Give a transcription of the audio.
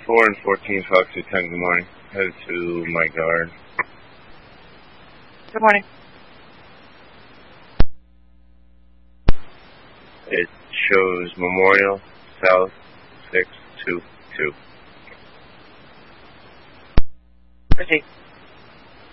4 and 14 Fox 210, good morning. Headed to my guard. Good morning. It shows Memorial, South 622. Proceed.